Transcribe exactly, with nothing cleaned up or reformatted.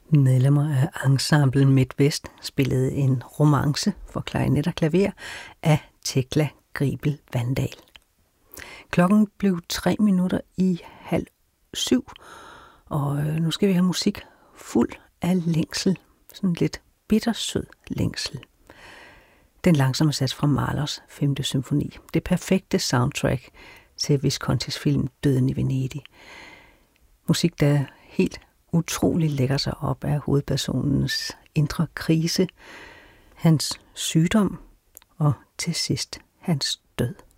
Medlemmer af Ensemble Midtvest spillede en romance for klarinet og klaver af Tekla Gribel Vandal. Klokken blev tre minutter i halv syv, og nu skal vi have musik fuld af længsel, sådan lidt bittersød længsel. Den langsomme sats fra Mahlers femte symfoni, det perfekte soundtrack til Viscontis film Døden i Venedig. Musik, der helt utrolig lægger sig op af hovedpersonens indre krise, hans sygdom og til sidst hans død.